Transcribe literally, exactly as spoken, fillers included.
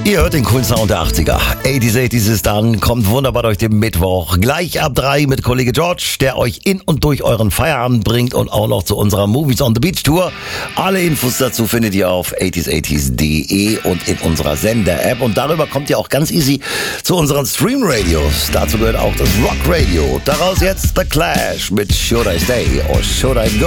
Ihr hört den coolen Sound der achtziger. achtziger, achtziger ist an, kommt wunderbar durch den Mittwoch. Gleich ab drei mit Kollege George, der euch in und durch euren Feierabend bringt und auch noch zu unserer Movies on the Beach Tour. Alle Infos dazu findet ihr auf achtziger achtziger punkt de und in unserer Sender-App. Und darüber kommt ihr auch ganz easy zu unseren Stream-Radios. Dazu gehört auch das Rock Radio. Daraus jetzt The Clash mit Should I Stay or Should I Go?